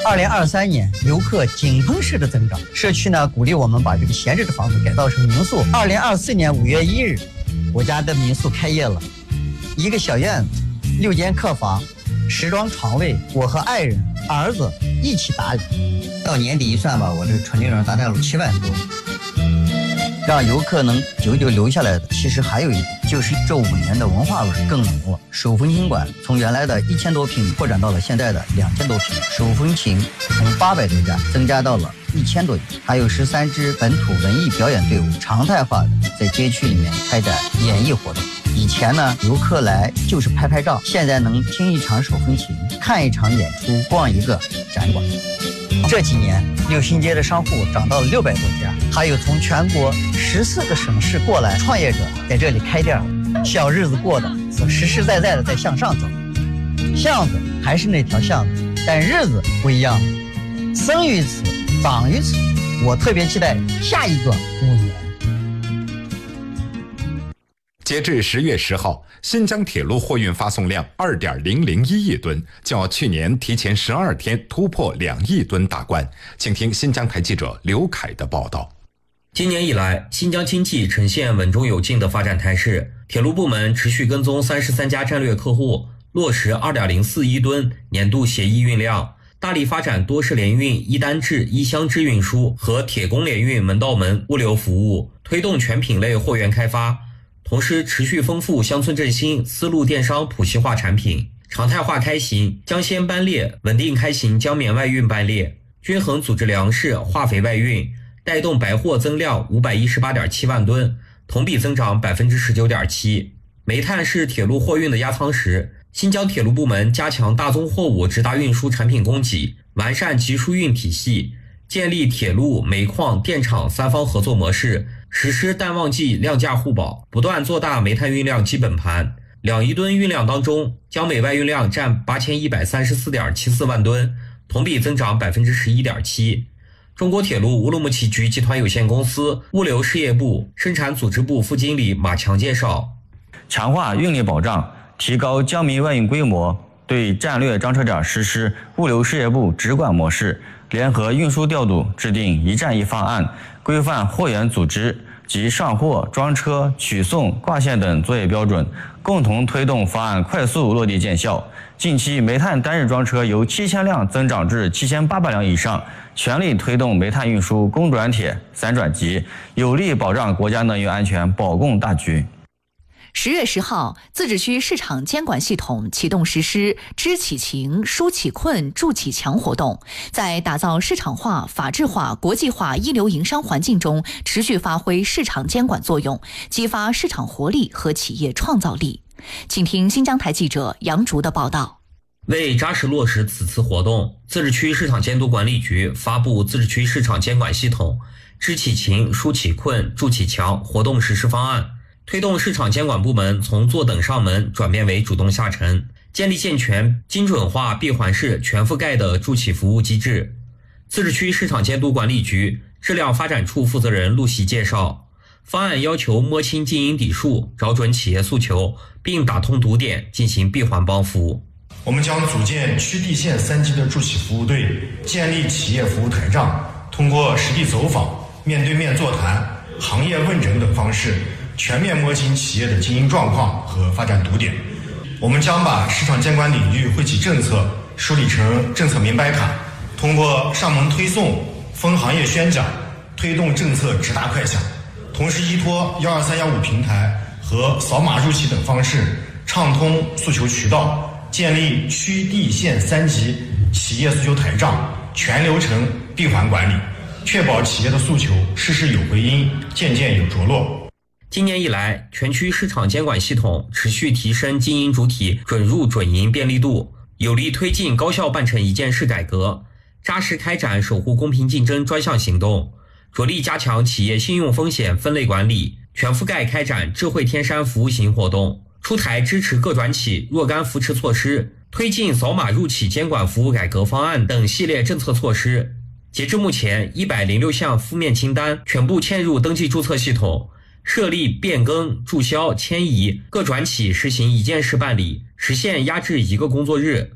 2023年游客井喷式的增长，社区呢鼓励我们把这个闲置的房子改造成民宿。2024年5月1日，我家的民宿开业了，一个小院子，6间客房，10张床位，我和爱人、儿子一起打理。到年底一算吧，我这个纯利润达到了7万多。让游客能久久留下来的，其实还有一点，就是这5年的文化味更浓了。手风琴馆从原来的1000多平扩展到了现在的2000多平，手风琴从800多家增加到了1000多家，还有13支本土文艺表演队伍常态化的在街区里面开展演艺活动。以前呢，游客来就是拍拍照，现在能听一场手风琴，看一场演出，逛一个展馆。这几年六新街的商户涨到了600多家，还有从全国14个省市过来创业者在这里开店，小日子过得是实实在在的在向上走。巷子还是那条巷子，但日子不一样了，生于此，长于此。我特别期待下一个5年。 截至10月10号，新疆铁路货运发送量2.001亿吨，较去年提前12天突破2亿吨大关。请听新疆台记者刘凯的报道。 今年以来，新疆经济呈现稳中有进的发展态势，铁路部门持续跟踪33家战略客户，落实2.04亿吨年度协议运量，大力发展多式联运、一单制、一箱制运输和铁工联运门到门物流服务，推动全品类货源开发。同时持续丰富乡村振兴、丝路电商普及化产品，常态化开行江鲜班列，稳定开行江棉外运班列，均衡组织粮食、化肥外运，带动白货增量518.7万吨，同比增长 19.7%。煤炭是铁路货运的压舱石，新疆铁路部门加强大宗货物直达运输产品供给，完善集输运体系，建立铁路、煤矿、电厂3方合作模式，实施淡旺季量价互保，不断做大煤炭运量基本盘。2亿吨运量当中，江煤外运量占8134.74万吨，同比增长 11.7%。中国铁路乌鲁木齐局集团有限公司物流事业部生产组织部副经理马强介绍， 强化运力保障，提高江煤外运规模，对战略装车长实施物流事业部直管模式，联合运输调度，制定一站一方案，规范货源组织及上货、装车、取送、挂线等作业标准，共同推动方案快速落地见效。近期煤炭单日装车由7000辆增长至7800辆以上，全力推动煤炭运输公转铁、散转集，有力保障国家能源安全，保供大局。 10月10号，自治区市场监管系统启动实施知启情、疏启困、助启强活动，在打造市场化、法治化、国际化一流营商环境中，持续发挥市场监管作用，激发市场活力和企业创造力。请听新疆台记者杨竹的报道。 为扎实落实此次活动，自治区市场监督管理局发布自治区市场监管系统知启情、疏启困、助启强活动实施方案，推动市场监管部门从坐等上门转变为主动下沉，建立健全精准化闭环式全覆盖的助启服务机制。自治区市场监督管理局质量发展处负责人陆袭介绍，方案要求摸清经营底数，找准企业诉求，并打通堵点，进行闭环帮扶。 我们将组建区地县3级的助启服务队，建立企业服务台账，通过实地走访、面对面座谈、行业问诊等方式，全面摸清企业的经营状况和发展堵点。我们将把市场监管领域惠企政策梳理成政策明白卡，通过上门推送、分行业宣讲，推动政策直达快响。同时依托12315平台和扫码入企等方式，畅通诉求渠道，建立区地县3级企业诉求台账，全流程闭环管理，确保企业的诉求事事有回音，件件有着落。 今年以来，全区市场监管系统持续提升经营主体准入准营便利度，有力推进高效办成一件事改革，扎实开展守护公平竞争专项行动，着力加强企业信用风险分类管理，全覆盖开展智慧天山服务型活动，出台支持各转企若干扶持措施，推进扫码入企监管服务改革方案等系列政策措施。截至目前，106项负面清单全部嵌入登记注册系统，设立变更、注销、迁移各转企实行一件式办理，实现压制1个工作日。